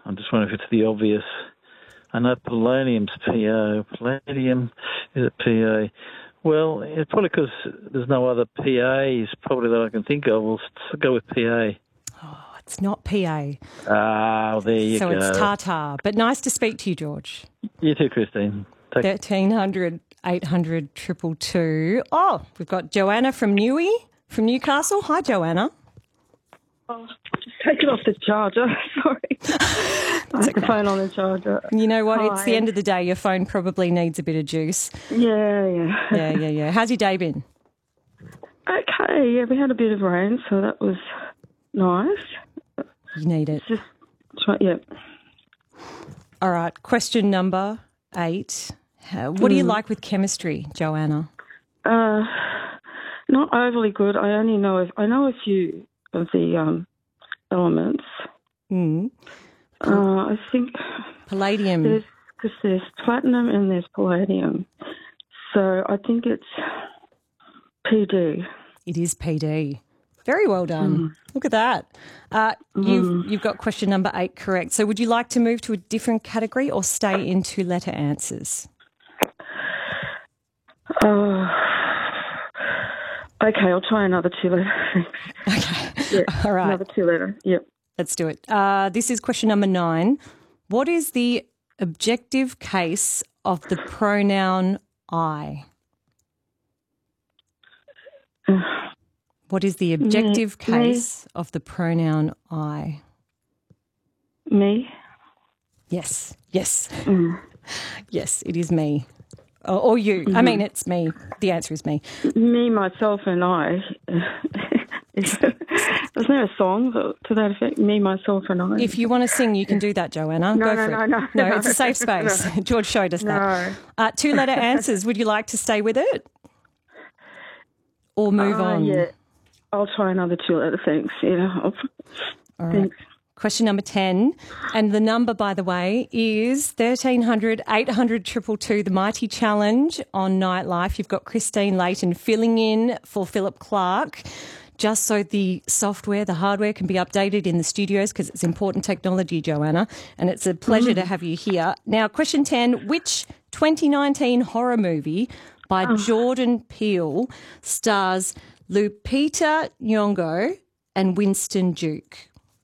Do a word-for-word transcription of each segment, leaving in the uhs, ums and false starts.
I'm just wondering if it's the obvious. I know polonium's P O. Palladium, is it P A? Well, it's probably because there's no other P As probably that I can think of. We'll go with P A. Oh, it's not P A. Ah, well, there you so go. So it's tartar. But nice to speak to you, George. You too, Christine. Take thirteen hundred, eight hundred, two two two. Oh, we've got Joanna from Newey, from Newcastle. Hi, Joanna. Oh, just take it off the charger. Sorry. I had the phone on the charger. You know what? Hi. It's the end of the day. Your phone probably needs a bit of juice. Yeah, yeah. Yeah, yeah, yeah. How's your day been? Okay, yeah, we had a bit of rain, so that was nice. You need it. Just, try, yeah. All right, question number eight. Uh, what mm. do you like with chemistry, Joanna? Uh, not overly good. I only know if, I know a few of the um, elements. Mm. Uh, I think palladium. Because there's, there's platinum and there's palladium. So I think it's P D. It is P D. Very well done. Mm. Look at that. Uh, mm. you've, you've got question number eight correct. So would you like to move to a different category or stay in two-letter answers? Uh, okay, I'll try another two-letter. Okay. Yeah, all right. Another two-letter, yep. Let's do it. Uh, this is question number nine. What is the objective case of the pronoun I? What is the objective me, case me. of the pronoun I? Me. Yes, yes. Mm. Yes, it is me. Or, or you. Mm-hmm. I mean, it's me. The answer is me. Me, myself and I. Wasn't there a song to that effect? Me, myself and I. If you want to sing, you can do that, Joanna. No, Go no, for no, it. no, no. No, it's a safe space. No. George showed us no. that. Uh, two-letter answers. Would you like to stay with it? Or move uh, on? Yeah. I'll try another two-letter, thanks. Yeah. I'll... All right. Thanks. Question number ten. And the number, by the way, is thirteen hundred, eight hundred, two two two, the Mighty Challenge on Nightlife. You've got Christine Layton filling in for Philip Clark, just so the software, the hardware can be updated in the studios because it's important technology, Joanna, and it's a pleasure mm. to have you here. Now, question ten, which twenty nineteen horror movie by oh. Jordan Peele stars Lupita Nyong'o and Winston Duke?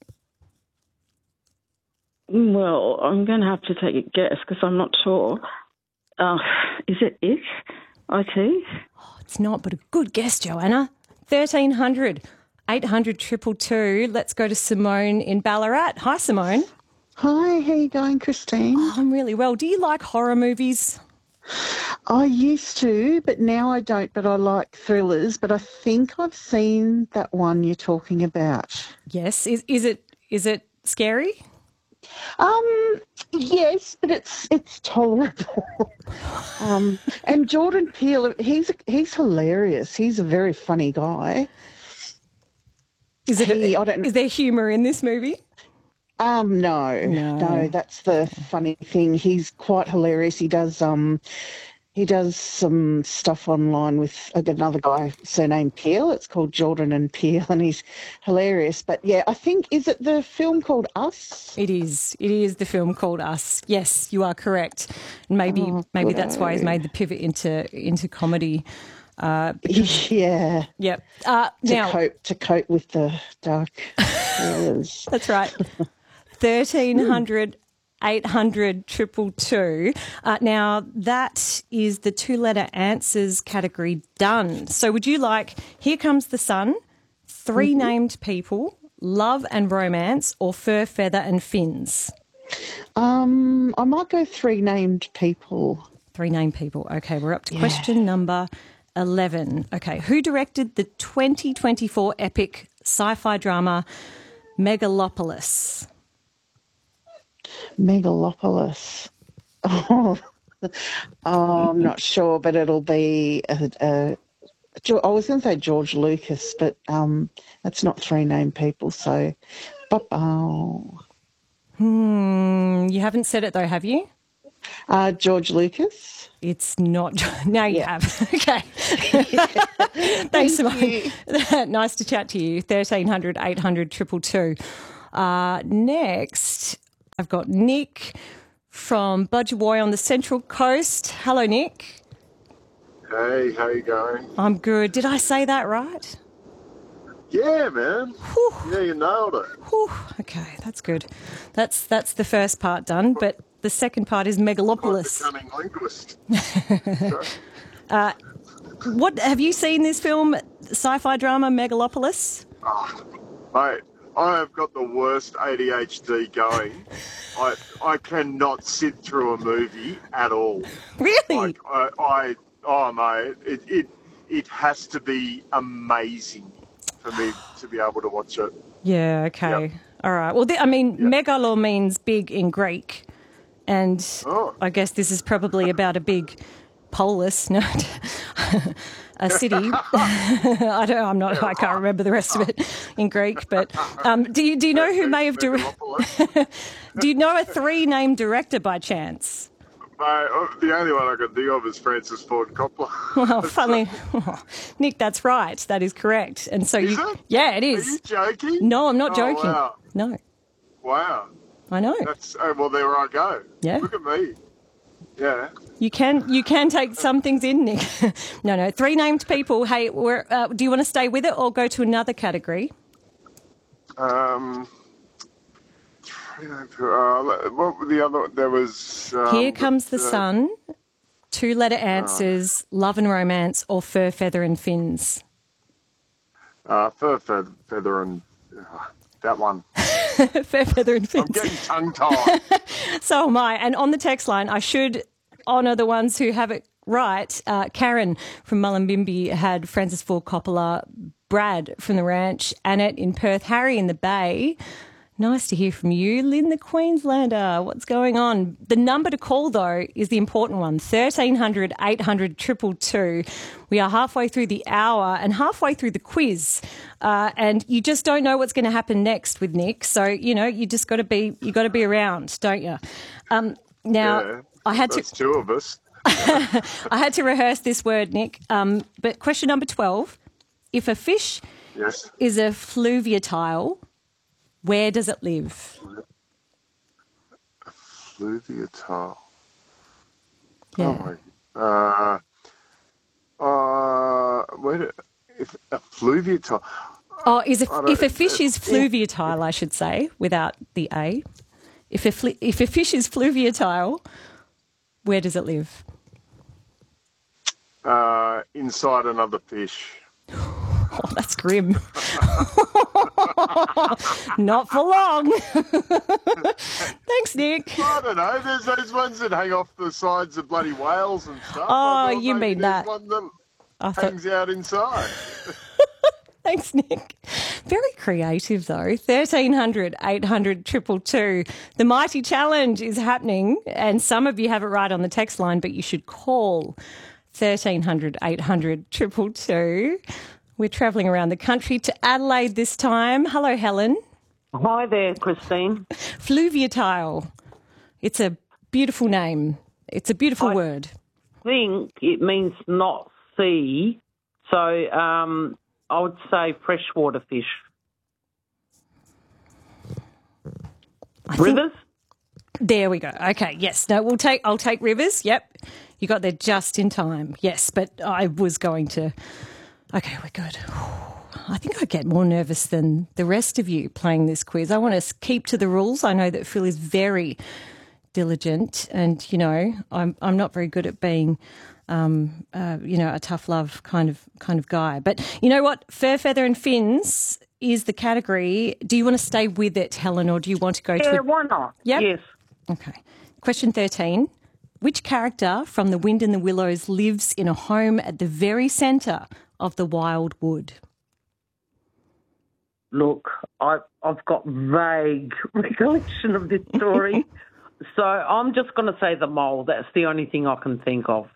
Well, I'm going to have to take a guess because I'm not sure. Uh, is it It? I T? Oh, it's not, but a good guess, Joanna. thirteen hundred, eight hundred, two two two. Let's go to Simone in Ballarat. Hi, Simone. Hi, how you going, Christine? Oh, I'm really well. Do you like horror movies? I used to, but now I don't, but I like thrillers. But I think I've seen that one you're talking about. Yes. Is, is it is it scary? Um, yes, but it's it's tolerable. um, and Jordan Peele, he's he's hilarious. He's a very funny guy. Is it? He, I don't, is there humour in this movie? Um, no, no, no. That's the funny thing. He's quite hilarious. He does um, he does some stuff online with another guy surnamed Peel. It's called Jordan and Peel, and he's hilarious. But yeah, I think, is it the film called Us? It is. It is the film called Us. Yes, you are correct. Maybe oh, maybe that's why he's made the pivot into into comedy. Uh, because, yeah. Yep. Uh, to now, cope to cope with the dark areas. That's right. Thirteen hundred. eight hundred, two two two. Uh, now, that is the two-letter answers category done. So would you like Here Comes the Sun, Three mm-hmm. Named People, Love and Romance, or Fur, Feather and Fins? Um, I might go Three Named People. Three Named People. Okay, we're up to yeah. question number eleven. Okay, who directed the twenty twenty-four epic sci-fi drama Megalopolis? Megalopolis. Oh, oh, I'm not sure, but it'll be. A, a, I was going to say George Lucas, but um, that's not Three Named People. So, oh. Hmm. You haven't said it though, have you? Uh, George Lucas. It's not. Now you yeah. have. Okay. Thanks, Simone. Nice to chat to you. thirteen hundred, eight hundred, two two two. Uh, next. I've got Nick from Budgerooi on the Central Coast. Hello, Nick. Hey, how you going? I'm good. Did I say that right? Yeah, man. Whew. Yeah, you nailed it. Whew. Okay, that's good. That's that's the first part done, but the second part is Megalopolis. I'm becoming linguist. uh, what have you seen this film, sci-fi drama Megalopolis? Oh, mate, I have got the worst A D H D going. I I cannot sit through a movie at all. Really? Like I, I oh mate, it, it it has to be amazing for me to be able to watch it. Yeah. Okay. Yep. All right. Well, th- I mean, Yep. megalo means big in Greek, and Oh. I guess this is probably about a big polis, no, a city. I don't. I'm not. I can't remember the rest of it in Greek. But um, do you do you know who may have directed? Do you know a three name director by chance? Mate, the only one I can think of is Francis Ford Coppola. Well, funnily, oh, Nick, that's right. That is correct. And so Is you, it? yeah, it Are is. you joking? No, I'm not Oh, joking. wow. No, Wow. I know. That's oh, well. There I go. Yeah. Look at me. Yeah. You can you can take some things in, Nick. no, no. Three named people. Hey, we're, uh, do you want to stay with it or go to another category? Um. Uh, what were the other? There was. Um, Here Comes the uh, Sun. Two letter answers: Love and Romance or Fur, Feather and Fins. Uh, fur, feather, feather, and uh, that one. Fur, Feather and Fins. I'm getting tongue tied. So am I. And on the text line, I should honour the ones who have it right. Uh, Karen from Mullumbimby had Francis Ford Coppola, Brad from the Ranch, Annette in Perth, Harry in the Bay. Nice to hear from you. Lynn the Queenslander, what's going on? The number to call, though, is the important one, thirteen hundred, eight hundred, two two two. We are halfway through the hour and halfway through the quiz, uh, and you just don't know what's going to happen next with Nick. So, you know, you just got to be you got to be around, don't you? Um, now, Yeah, I had that's to two of us. I had to rehearse this word, Nick. Um, but question number twelve, if a fish Yes. is a fluviatile, where does it live? Fluviatile. Yeah. Oh my. Uh. Uh. Wait. A, if a fluviatile. Oh, is a, I don't- if a fish is fluviatile, I should say, without the A. If a fli- if a fish is fluviatile, where does it live? Uh. Inside another fish. Oh, that's grim. Not for long. Thanks, Nick. I don't know. There's those ones that hang off the sides of bloody whales and stuff. Oh, I thought you maybe mean there's that. One that I thought, hangs out inside. thanks, Nick. Very creative, though. thirteen hundred, eight hundred, two two two. The Mighty Challenge is happening, and some of you have it right on the text line, but you should call thirteen hundred, eight hundred, two two two. We're travelling around the country to Adelaide this time. Hello, Helen. Hi there, Christine. Fluviatile. It's a beautiful name. It's a beautiful I- word. I think it means not sea, so um, I would say freshwater fish. I think- Rivers? There we go. Okay, yes. No, we'll take I'll take rivers. Yep. You got there just in time. Yes, but I was going to Okay, we're good. I think I get more nervous than the rest of you playing this quiz. I want to keep to the rules. I know that Phil is very diligent, and you know, I'm I'm not very good at being, um, uh, you know, a tough love kind of kind of guy. But you know what? Fur, feather, and fins is the category. Do you want to stay with it, Helen, or do you want to go Yeah, to? A... why not? Yep. Yes. Okay. Question thirteen. Which character from The Wind in the Willows lives in a home at the very centre of the wild wood? Look, I, I've got vague recollection of this story, so I'm just going to say the mole. That's the only thing I can think of.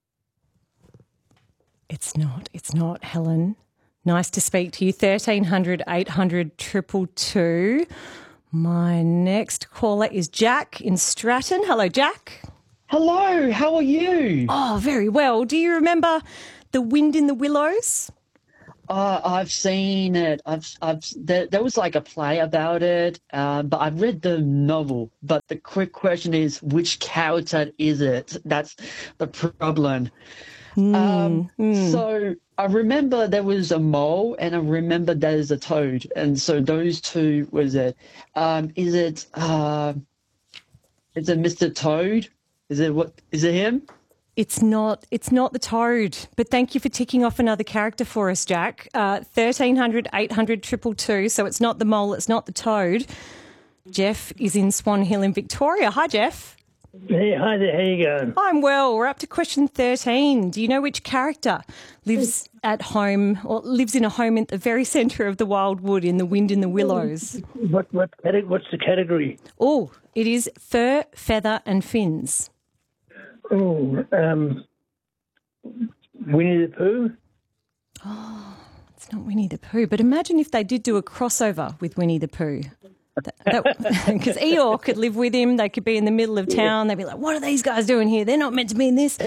It's not. It's not, Helen. Nice to speak to you. thirteen hundred, eight hundred, two two two. My next caller is Jack in Stratton. Hello, Jack. Hello, how are you? Oh, very well. Do you remember The Wind in the Willows? Uh, I've seen it. I've, I've. There, there was like a play about it, um, but I've read the novel. But the quick question is, which character is it? That's the problem. Mm, um, mm. So I remember there was a mole, and I remember there's a toad, and so those two was it. Um, is it? Uh, is it Mister Toad? Is it what? Is it him? It's not. It's not the toad. But thank you for ticking off another character for us, Jack. Uh, thirteen hundred, eight hundred, two two two. So it's not the mole. It's not the toad. Jeff is in Swan Hill in Victoria. Hi, Jeff. Hey, hi there. How you going? I'm well. We're up to question thirteen. Do you know which character lives at home or lives in a home in the very centre of the wildwood in the Wind in the Willows? What what cate- what's the category? Oh, it is fur, feather and fins. Oh, um, Winnie the Pooh. Oh, it's not Winnie the Pooh. But imagine if they did do a crossover with Winnie the Pooh. Because Eeyore could live with him. They could be in the middle of town. They'd be like, what are these guys doing here? They're not meant to be in this.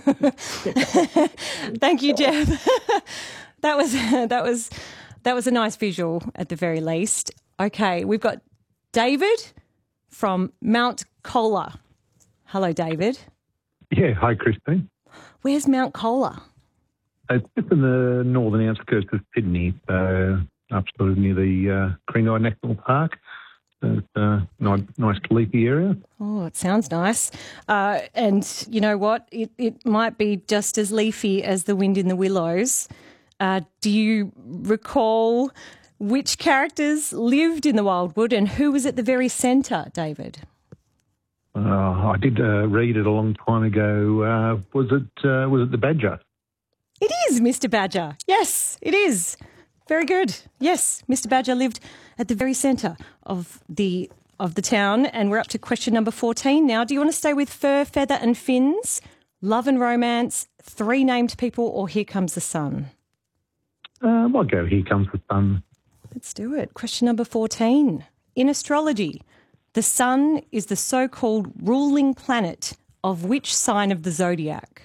Thank you, Jeff. that was that was that was a nice visual at the very least. Okay, we've got David from Mount Colah. Hello, David. Yeah, hi, Christine. Where's Mount Colah? It's just in the northern outskirts of Sydney, so up sort of near the uh, Kringai National Park. So it's a nice, nice leafy area. Oh, it sounds nice. Uh, and you know what? It, it might be just as leafy as the Wind in the Willows. Uh, do you recall which characters lived in the Wildwood and who was at the very centre, David? Uh, I did uh, read it a long time ago. Uh, was it uh, was it the Badger? It is Mister Badger. Yes, it is. Very good. Yes, Mister Badger lived at the very centre of the of the town, and we're up to question number fourteen now. Do you want to stay with fur, feather and fins, love and romance, three named people, or Here Comes the Sun? Uh, I'll go Here Comes the Sun. Let's do it. Question number fourteen. In astrology, the sun is the so-called ruling planet of which sign of the zodiac?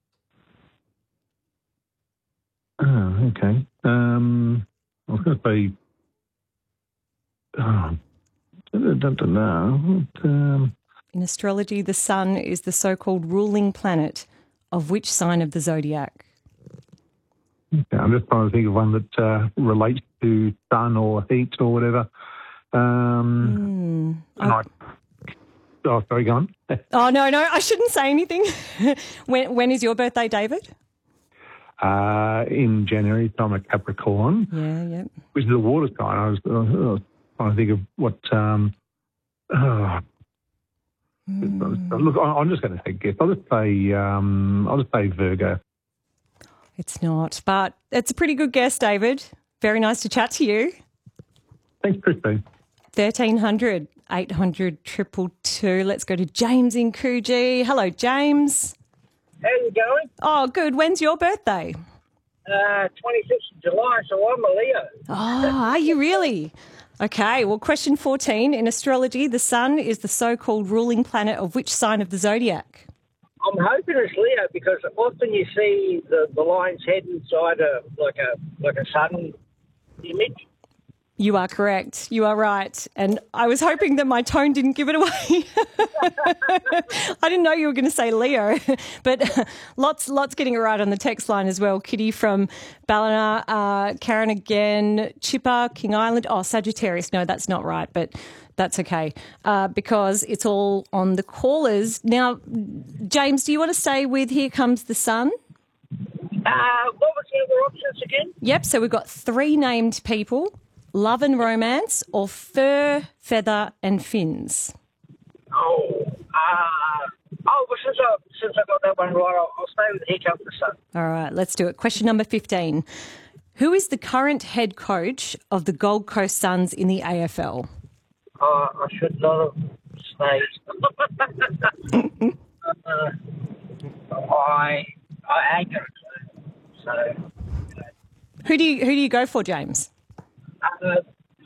Oh, okay. Um, I was going to say, oh, I don't know. But, um, In astrology, the sun is the so-called ruling planet of which sign of the zodiac? okay, I'm just trying to think of one that uh, relates to sun or heat or whatever. Um, Mm. and I, oh, sorry, go on. Oh, no, no, I shouldn't say anything. when When is your birthday, David? Uh, in January, so I'm a Capricorn, Yeah, yeah. which is a water sign. I was, uh, I was trying to think of what. Um, uh, Mm. Look, I- I'm just going to take a guess. I'll just say, um, I'll just say Virgo. It's not, but it's a pretty good guess, David. Very nice to chat to you. Thanks, Christine. thirteen hundred, eight hundred, two two two. Let's go to James in Coogee. Hello, James. How you going? Oh, good. When's your birthday? Uh, twenty-sixth of July, so I'm a Leo. Oh, are you really? Okay, well, question fourteen. In astrology, the sun is the so-called ruling planet of which sign of the zodiac? I'm hoping it's Leo because often you see the, the lion's head inside a like a like a sun image. You are correct. You are right. And I was hoping that my tone didn't give it away. I didn't know you were going to say Leo, but lots, lots getting it right on the text line as well. Kitty from Ballina, uh, Karen again, Chipper, King Island. Oh, Sagittarius. No, that's not right, but that's okay uh, because it's all on the callers. Now, James, do you want to stay with Here Comes the Sun? Uh, what was the other options again? Yep. So we've got three named people. Love and romance, or fur, feather and fins? Oh, uh, oh, well, since I since I got that one right, I'll, I'll stay with Here Comes the Sun. All right, let's do it. Question number fifteen. Who is the current head coach of the Gold Coast Suns in the A F L? Uh, I should not have sneezed. uh, I I ain't going to. So. Who do you who do you go for, James? Uh,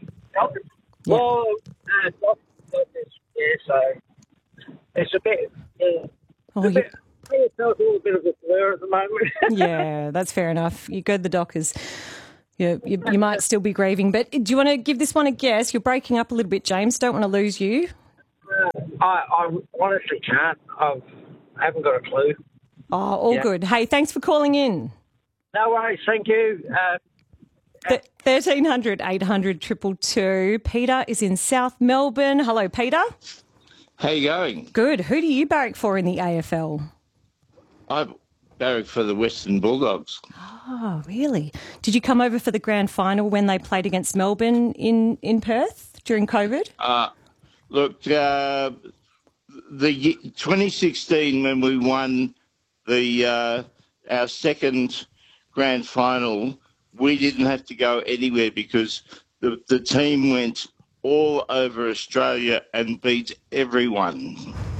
well, uh, yeah, so it's a bit. Uh, Oh, a you- bit it's a little bit of a blur at the moment. Yeah, that's fair enough. You go to the Dockers. You, you, you might still be grieving, but do you want to give this one a guess? You're breaking up a little bit, James. Don't want to lose you. I, I honestly can't. I've, I haven't got a clue. Oh, all Yeah. good. Hey, thanks for calling in. No worries. Thank you. Uh, Th- thirteen hundred eight hundred two two two. Peter is in South Melbourne. Hello, Peter. How you going? Good. Who do you barrack for in the A F L? I barrack for the Western Bulldogs. Oh, really? Did you come over for the grand final when they played against Melbourne in, in Perth during COVID? Uh, look, uh, the ye- twenty sixteen when we won the uh, our second grand final, we didn't have to go anywhere because the, the team went all over Australia and beat everyone.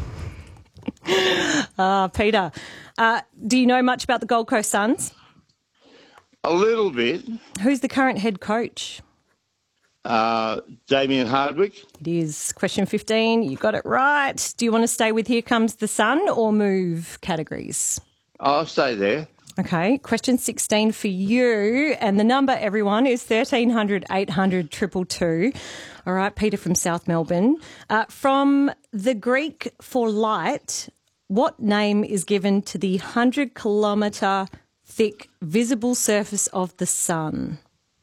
Ah, Peter. Uh, do you know much about the Gold Coast Suns? A little bit. Who's the current head coach? Uh, Damien Hardwick. It is. Question fifteen. You got it right. Do you want to stay with Here Comes the Sun or move categories? I'll stay there. Okay. Question sixteen for you. And the number, everyone, is thirteen hundred eight hundred two two two. All right, Peter from South Melbourne. Uh, from the Greek for light, what name is given to the one hundred kilometre thick visible surface of the sun?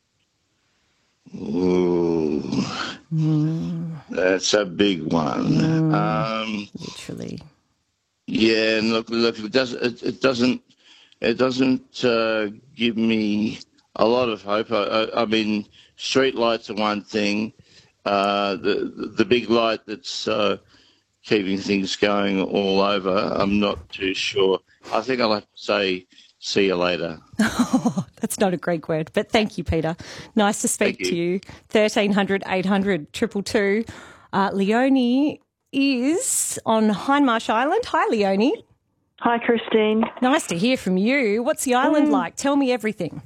Ooh, Mm. that's a big one. Mm. Um, Literally. Yeah, and look, look, it doesn't, it, it doesn't, it doesn't uh, give me a lot of hope. I, I, I mean, street lights are one thing. Uh, the the big light that's uh, keeping things going all over, I'm not too sure. I think I'll have to say, see you later. Oh, that's not a Greek word, but thank you, Peter. Nice to speak Thank to you. you. thirteen hundred eight hundred two two two. Uh, Leonie is on Hindmarsh Island. Hi, Leonie. Hi, Christine. Nice to hear from you. What's the island Mm. like? Tell me everything.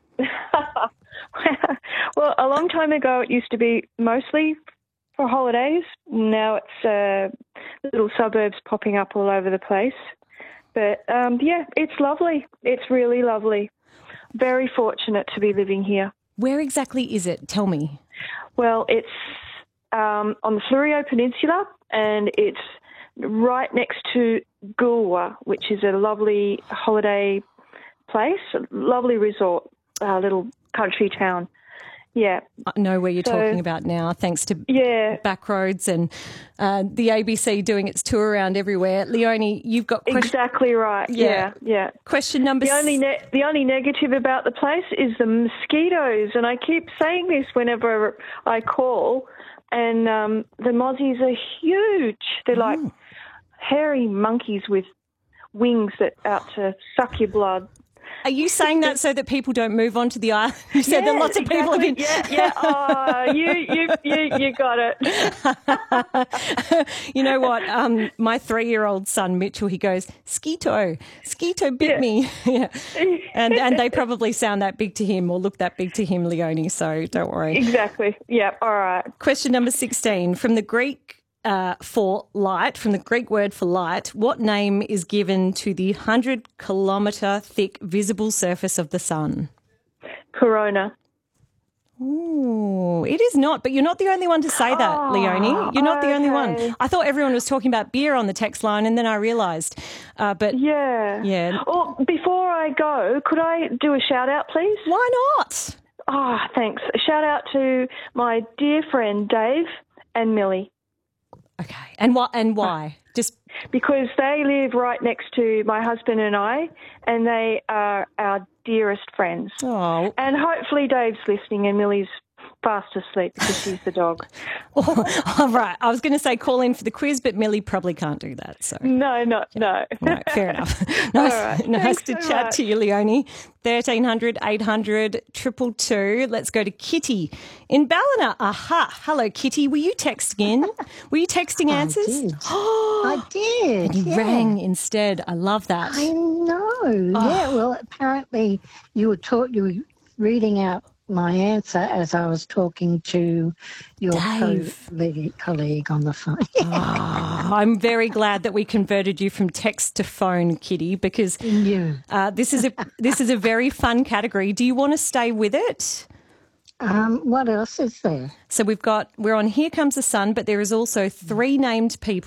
Well, a long time ago, it used to be mostly for holidays. Now it's uh, little suburbs popping up all over the place. But, um, yeah, it's lovely. It's really lovely. Very fortunate to be living here. Where exactly is it? Tell me. Well, it's um, on the Fleurieu Peninsula, and it's right next to Goolwa, which is a lovely holiday place, a lovely resort, a little country town. Yeah. I know where you're So- talking about now, thanks to Yeah. Backroads and uh, the A B C doing its tour around everywhere. Leonie, you've got question- Exactly right. Yeah. Yeah, yeah. question number The only ne- the only negative about the place is the mosquitoes, and I keep saying this whenever I call. And um, the mozzies are huge. They're like hairy monkeys with wings that out to suck your blood. Are you saying that so that people don't move on to the island? You said that Yeah, lots of people have been. exactly. Yeah, yeah. Oh, you, you, you, you got it. You know what? Um, my three-year-old son Mitchell, he goes, "Skeeto, Skeeto bit Yeah. me," yeah, and and they probably sound that big to him or look that big to him, Leonie. So don't worry. Exactly. Yeah. All right. Question number sixteen from the Greek. Uh, for light, from the Greek word for light, what name is given to the one hundred kilometre thick visible surface of the sun? Corona. Ooh, it is not, but you're not the only one to say that, Oh, Leonie. You're not the only one. okay. I thought everyone was talking about beer on the text line, and then I realised. Uh, but Yeah. yeah, Well, before I go, could I do a shout out, please? why not? Ah, thanks. A shout out to my dear friend Dave and Millie. Okay, and what? And why? Just Because they live right next to my husband and I, and they are our dearest friends. oh, And hopefully Dave's listening and Millie's fast asleep because she's the dog. all right. I was going to say call in for the quiz, but Millie probably can't do that. So. No, no, no. Right, fair enough. Nice, All right. nice Thanks to so chat much. to you, Leonie. thirteen hundred eight hundred two two two. Let's go to Kitty in Ballina. Aha. Hello, Kitty. Were you texting in? Were you texting answers? did. I did. And you yeah. rang instead. I love that. I know. Oh. Yeah. Well, apparently you were taught you were reading out my answer as I was talking to your Dave. colleague, colleague on the phone. Oh, I'm very glad that we converted you from text to phone, Kitty, because Yeah. uh, this is a this is a very fun category. Do you want to stay with it? Um, what else is there? So we've got we're on Here Comes the Sun, but there is also three named people